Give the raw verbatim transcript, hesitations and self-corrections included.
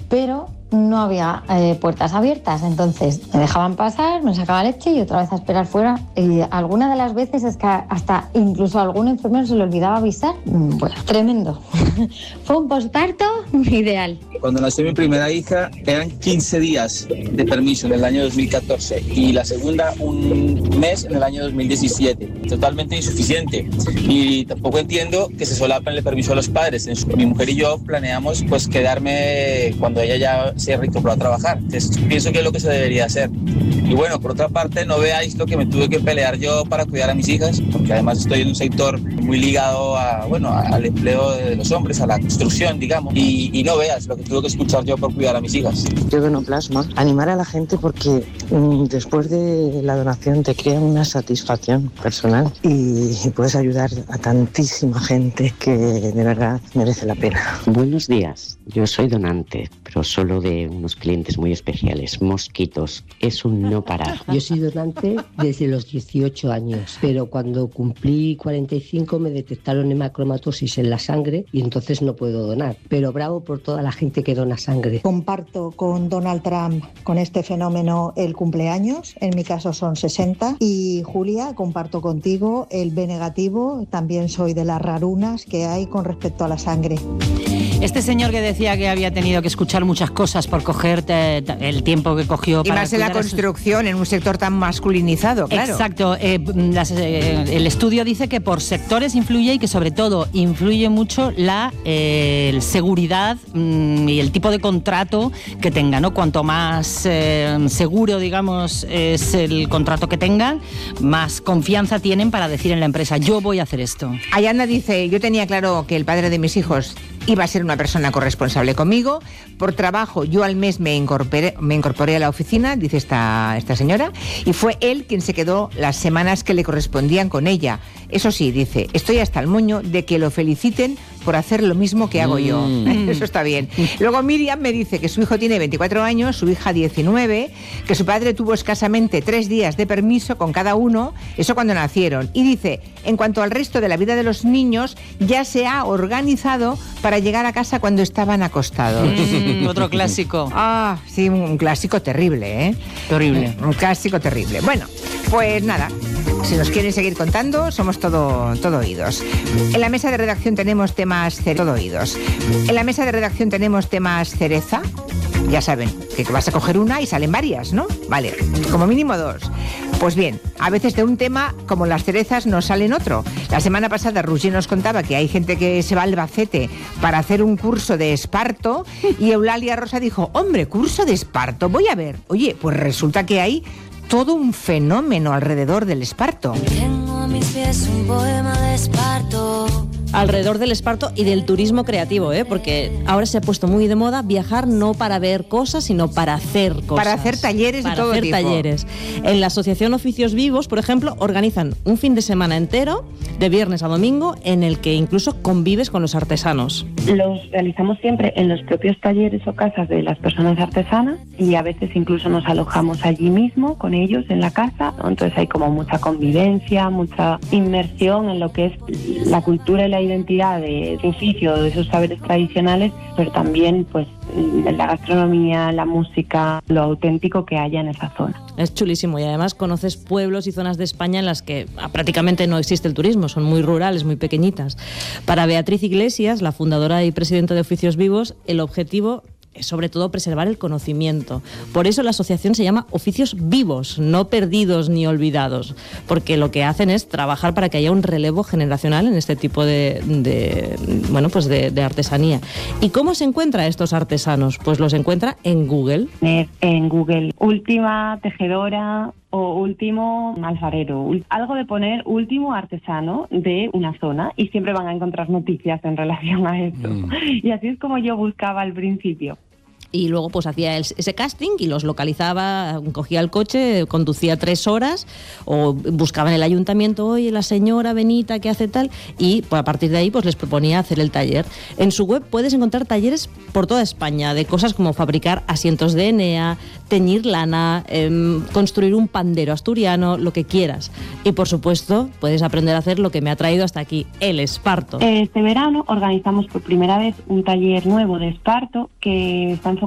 pero no había eh, puertas abiertas, entonces me dejaban pasar, me sacaba leche y otra vez a esperar fuera. Y alguna de las veces es que hasta incluso a algún enfermero se le olvidaba avisar. Bueno, tremendo. Fue un posparto ideal. Cuando nació mi primera hija eran quince días de permiso en el año dos mil catorce y la segunda un mes en el año dos mil diecisiete. Totalmente insuficiente y tampoco entiendo que se solapen el permiso a los padres. Mi mujer y yo planeamos pues quedarme cuando ella ya se reincorporó a trabajar. Entonces, pienso que es lo que se debería hacer. Y bueno, por otra parte, no veáis lo que me tuve que pelear yo para cuidar a mis hijas, porque además estoy en un sector muy ligado a, bueno, al empleo de los hombres, a la construcción, digamos, y, y no veas lo que tuve que escuchar yo por cuidar a mis hijas. Yo dono plasma, animar a la gente porque um, después de la donación te crea una satisfacción personal y, y puedes ayudar a tantísima gente que de verdad merece la pena. Buenos días, yo soy donante, pero solo de unos clientes muy especiales, mosquitos. Es un no parar. Yo soy donante desde los dieciocho años, pero cuando cumplí cuarenta y cinco me detectaron hemacromatosis en la sangre y entonces no puedo donar. Pero bravo por toda la gente que dona sangre. Comparto con Donald Trump con este fenómeno el cumpleaños, en mi caso son sesenta, y Julia, comparto contigo el B negativo, también soy de las rarunas que hay con respecto a la sangre. Este señor que decía que había tenido que escuchar muchas cosas por cogerte el tiempo que cogió y para más en la construcción, en un sector tan masculinizado, claro. Exacto. Eh, las, eh, el estudio dice que por sectores influye y que sobre todo influye mucho la eh, seguridad mm, y el tipo de contrato que tengan, ¿no? Cuanto más eh, seguro, digamos, es el contrato que tengan, más confianza tienen para decir en la empresa, yo voy a hacer esto. Ayana dice, yo tenía claro que el padre de mis hijos iba a ser una persona corresponsable conmigo. Por trabajo, yo al mes me incorporé, me incorporé a la oficina, dice esta, esta señora, y fue él quien se quedó las semanas que le correspondían con ella. Eso sí, dice, estoy hasta el moño de que lo feliciten por hacer lo mismo que hago mm. yo. Eso está bien. Luego Miriam me dice que su hijo tiene veinticuatro años, su hija diecinueve, que su padre tuvo escasamente tres días de permiso con cada uno, eso cuando nacieron. Y dice, en cuanto al resto de la vida de los niños, ya se ha organizado para llegar a casa cuando estaban acostados. Mm, otro clásico. Ah, sí, un clásico terrible, ¿eh? Terrible. Un clásico terrible. Bueno, pues nada, si nos quieren seguir contando, somos todo, todo oídos. En la mesa de redacción tenemos temas cere- todo oídos. En la mesa de redacción tenemos temas cereza. Ya saben, que vas a coger una y salen varias, ¿no? Vale, como mínimo dos. Pues bien, a veces de un tema, como las cerezas, nos salen otro. La semana pasada Roger nos contaba que hay gente que se va al Albacete para hacer un curso de esparto y Eulalia Rosa dijo, hombre, curso de esparto, voy a ver. Oye, pues resulta que hay todo un fenómeno alrededor del esparto. Tengo a mis pies un poema de esparto. Alrededor del esparto y del turismo creativo, ¿eh? Porque ahora se ha puesto muy de moda viajar no para ver cosas, sino para hacer cosas. Para hacer talleres para de todo hacer tipo. talleres. En la Asociación Oficios Vivos, por ejemplo, organizan un fin de semana entero, de viernes a domingo, en el que incluso convives con los artesanos. Los realizamos siempre en los propios talleres o casas de las personas artesanas y a veces incluso nos alojamos allí mismo con ellos en la casa, ¿no? Entonces hay como mucha convivencia, mucha inmersión en lo que es la cultura y la identidad de ese oficio, de esos saberes tradicionales, pero también pues la gastronomía, la música, lo auténtico que haya en esa zona. Es chulísimo y además conoces pueblos y zonas de España en las que prácticamente no existe el turismo, son muy rurales, muy pequeñitas. Para Beatriz Iglesias, la fundadora y presidenta de Oficios Vivos, el objetivo es sobre todo preservar el conocimiento. Por eso la asociación se llama Oficios Vivos, no perdidos ni olvidados, porque lo que hacen es trabajar para que haya un relevo generacional en este tipo de, de bueno, pues de, de artesanía. ¿Y cómo se encuentra a estos artesanos? Pues los encuentra en Google. En Google, última tejedora o último alfarero, algo de poner último artesano de una zona y siempre van a encontrar noticias en relación a esto. Mm. Y así es como yo buscaba al principio. Y luego pues hacía el, ese casting y los localizaba, cogía el coche, conducía tres horas o buscaba en el ayuntamiento, oye, la señora Benita que hace tal, y pues, a partir de ahí pues les proponía hacer el taller. En su web puedes encontrar talleres por toda España de cosas como fabricar asientos de Enea, teñir lana, eh, construir un pandero asturiano, lo que quieras. Y por supuesto puedes aprender a hacer lo que me ha traído hasta aquí, el esparto. Este verano organizamos por primera vez un taller nuevo de esparto que está